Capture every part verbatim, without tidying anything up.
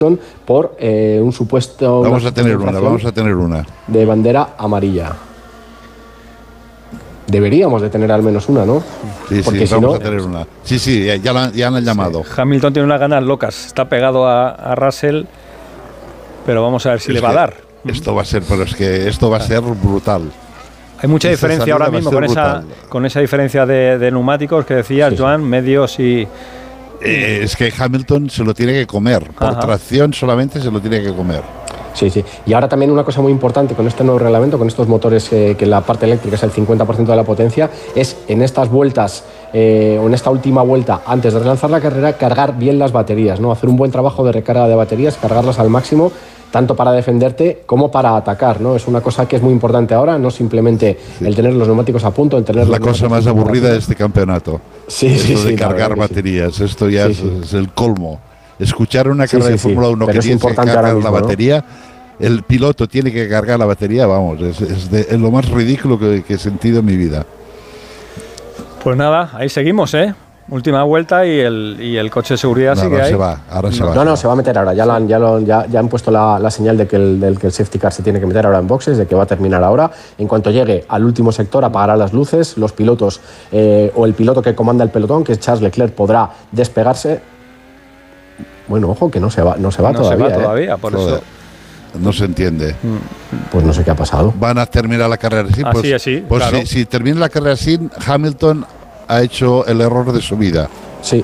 por eh, un supuesto... Vamos a tener una, vamos a tener una. De bandera amarilla. Deberíamos de tener al menos una, ¿no? Sí, Porque sí, si vamos no, a tener una. Sí, sí, ya, ya, la, ya han llamado. Sí. Hamilton tiene unas ganas locas, está pegado a, a Russell, pero vamos a ver si es le va a dar. Esto va a ser, pero es que esto va a ser brutal. Hay mucha Esta diferencia ahora mismo con esa, con esa diferencia de, de neumáticos que decías, sí, Joan, medios y... Eh, es que Hamilton se lo tiene que comer, por Ajá. tracción solamente se lo tiene que comer. Sí, sí. Y ahora también una cosa muy importante con este nuevo reglamento, con estos motores eh, que la parte eléctrica es el cincuenta por ciento de la potencia, es en estas vueltas eh, o en esta última vuelta antes de relanzar la carrera, cargar bien las baterías, ¿no? Hacer un buen trabajo de recarga de baterías, cargarlas al máximo, tanto para defenderte como para atacar, ¿no? Es una cosa que es muy importante ahora, no simplemente sí. el tener los neumáticos a punto, el tener la cosa más aburrida de este campeonato. Sí, esto sí, de sí, cargar baterías, sí. esto ya sí, es, sí. es el colmo. Escuchar una carrera sí, sí, de Fórmula uno sí. que tiene que cargar mismo, la batería, ¿no? El piloto tiene que cargar la batería, vamos, es, es, de, es lo más ridículo que, que he sentido en mi vida. Pues nada, ahí seguimos, ¿eh? Última vuelta y el, y el coche de seguridad no, sigue ahora ahí. Se va, ahora se no, va. No, no, se va a meter ahora. Ya, sí. la han, ya, lo, ya, ya han puesto la, la señal de que el, del que el safety car se tiene que meter ahora en boxes, de que va a terminar ahora. En cuanto llegue al último sector, apagará las luces. Los pilotos eh, o el piloto que comanda el pelotón, que es Charles Leclerc, podrá despegarse. Bueno, ojo, que no se va, no se va no todavía. Se va ¿eh? todavía, por Joder. eso. No se entiende. Pues no sé qué ha pasado. Van a terminar la carrera así. Así, pues, así. Pues claro. si, si termina la carrera así, Hamilton ha hecho el error de su vida. Sí.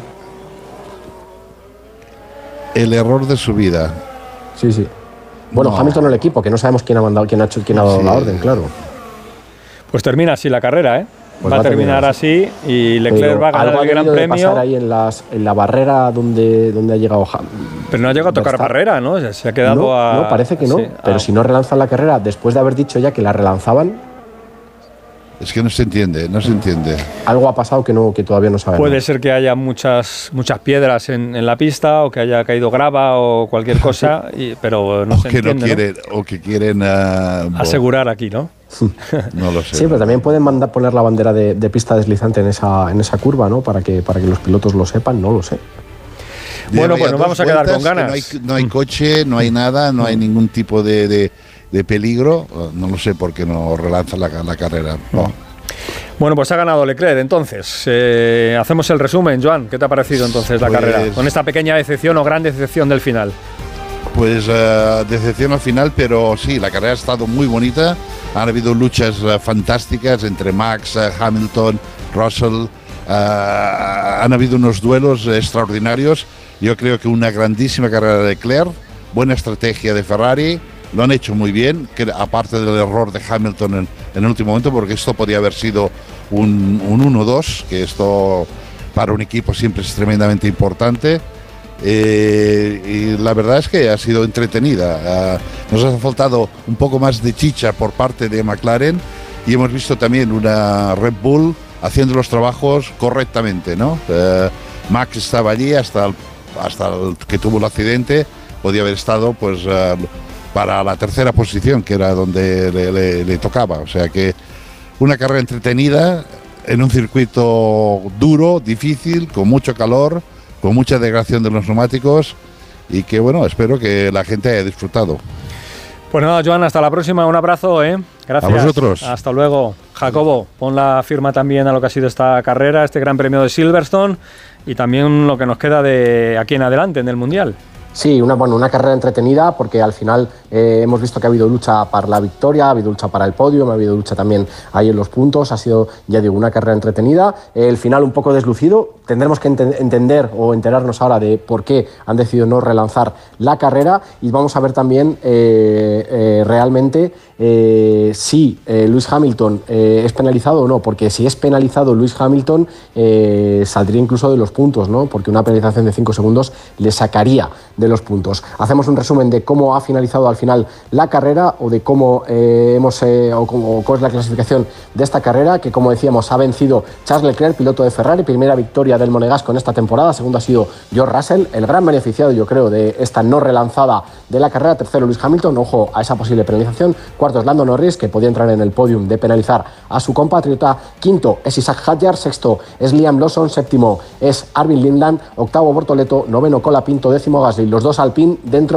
El error de su vida. Sí, sí. Bueno, no. Hamilton o el equipo, que no sabemos quién ha mandado, quién ha hecho, quién ha dado sí. la orden, claro. Pues termina así la carrera, ¿eh? Pues va, va a terminar así y Leclerc Pero va a ganar algo el Gran Premio. Pasar ahí en, las, en la barrera donde, donde ha llegado Hamilton. Pero no ha llegado a tocar barrera, ¿no? Se ha quedado no, a... No, parece que no. Sí. Pero ah. si no relanzan la carrera, después de haber dicho ya que la relanzaban... Es que no se entiende, no se entiende. Algo ha pasado que no, que todavía no sabemos. Puede ser que haya muchas muchas piedras en, en la pista o que haya caído grava o cualquier cosa, y, pero no o se que entiende, no quieren, ¿no? O que quieren uh, asegurar aquí, ¿no? No lo sé. Sí, pero también pueden mandar poner la bandera de, de pista deslizante en esa en esa curva, ¿no? Para que para que los pilotos lo sepan, no lo sé. Bueno, pues nos vamos a quedar con ganas. No hay, no hay coche, no hay nada, no hay ningún tipo de, de, de peligro. No lo sé por qué no relanzan la, la carrera. No. Bueno, pues ha ganado Leclerc, entonces. Eh, hacemos el resumen, Joan. ¿Qué te ha parecido entonces la pues, carrera? Con esta pequeña decepción o gran decepción del final. Pues uh, decepción al final, pero sí, la carrera ha estado muy bonita. Han habido luchas uh, fantásticas entre Max, uh, Hamilton, Russell. Uh, han habido unos duelos extraordinarios. Yo creo que una grandísima carrera de Leclerc, buena estrategia de Ferrari. Lo han hecho muy bien, que aparte del error de Hamilton en, en el último momento, porque esto podría haber sido un, un uno dos, que esto para un equipo siempre es tremendamente importante. Eh, y la verdad es que ha sido entretenida. Uh, nos ha faltado un poco más de chicha por parte de McLaren y hemos visto también una Red Bull haciendo los trabajos correctamente, ¿no? Uh, Max estaba allí hasta el, hasta el que tuvo el accidente, podía haber estado pues... Uh, para la tercera posición, que era donde le, le, le tocaba. O sea que una carrera entretenida en un circuito duro, difícil, con mucho calor, con mucha degradación de los neumáticos y que, bueno, espero que la gente haya disfrutado. Pues nada, Joan, hasta la próxima. Un abrazo, ¿eh? Gracias. A vosotros. Hasta luego. Jacobo, pon la firma también a lo que ha sido esta carrera, este Gran Premio de Silverstone y también lo que nos queda de aquí en adelante en el Mundial. Sí, una, bueno, una carrera entretenida porque al final eh, hemos visto que ha habido lucha para la victoria, ha habido lucha para el podio, ha habido lucha también ahí en los puntos, ha sido, ya digo, una carrera entretenida. Eh, el final un poco deslucido, tendremos que ent- entender o enterarnos ahora de por qué han decidido no relanzar la carrera y vamos a ver también eh, eh, realmente eh, si eh, Lewis Hamilton eh, es penalizado o no, porque si es penalizado Lewis Hamilton eh, saldría incluso de los puntos, ¿no? Porque una penalización de cinco segundos le sacaría de los puntos. Hacemos un resumen de cómo ha finalizado al final la carrera o de cómo eh, hemos eh, o cómo, cómo es la clasificación de esta carrera, que como decíamos ha vencido Charles Leclerc, piloto de Ferrari, primera victoria del Monegasco en esta temporada, segundo ha sido George Russell, el gran beneficiado yo creo de esta no relanzada de la carrera, tercero Lewis Hamilton, ojo a esa posible penalización, cuarto es Lando Norris, que podía entrar en el podium de penalizar a su compatriota, quinto es Isaac Hadjar, sexto es Liam Lawson, séptimo es Arvin Lindland, octavo Bortoleto, noveno Colapinto, décimo Gasly. los dos Alpine dentro